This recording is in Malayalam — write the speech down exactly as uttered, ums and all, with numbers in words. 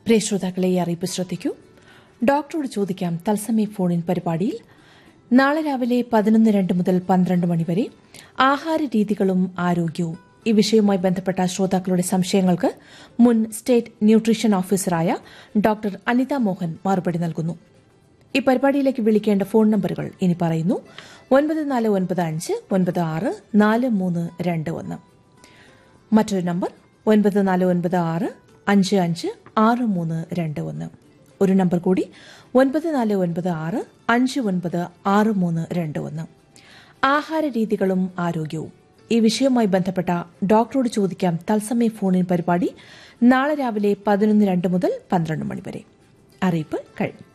പ്രിയ ശ്രോതാക്കളെ ഈ അറിയിപ്പ് ശ്രദ്ധിക്കൂ. ഡോക്ടറോട് ചോദിക്കാം തത്സമയ ഫോണിൻ പരിപാടിയിൽ നാളെ രാവിലെ പതിനൊന്ന് രണ്ട് മുതൽ പന്ത്രണ്ട് മണിവരെ ആഹാരരീതികളും ആരോഗ്യവും ഈ വിഷയവുമായി ബന്ധപ്പെട്ട ശ്രോതാക്കളുടെ സംശയങ്ങൾക്ക് മുൻ സ്റ്റേറ്റ് ന്യൂട്രീഷൻ ഓഫീസറായ ഡോക്ടർ അനിത മോഹൻ മറുപടി നൽകുന്നു. ഈ പരിപാടിയിലേക്ക് വിളിക്കേണ്ട ഫോൺ നമ്പറുകൾ ഇനി പറയുന്നു. ഒൻപത് നാല് ഒൻപത് അഞ്ച് ഒൻപത് ആറ് നാല് മൂന്ന് രണ്ട് ഒന്ന്. മറ്റൊരു നമ്പർ ഒൻപത് നാല് ഒൻപത് ആറ് അഞ്ച് അഞ്ച് ആറ് മൂന്ന് രണ്ട് ഒന്ന്. ഒരു നമ്പർ കൂടി ഒൻപത് നാല് ഒൻപത് ആറ് അഞ്ച് ഒൻപത് ആറ് മൂന്ന് രണ്ട് ഒന്ന്. ആഹാരരീതികളും ആരോഗ്യവും ഈ വിഷയവുമായി ബന്ധപ്പെട്ട ഡോക്ടറോട് ചോദിക്കാം തത്സമയ ഫോണിൻ പരിപാടി നാളെ രാവിലെ പതിനൊന്ന് രണ്ട് മുതൽ പന്ത്രണ്ട് മണിവരെ. അറിയിപ്പ് കഴിഞ്ഞു.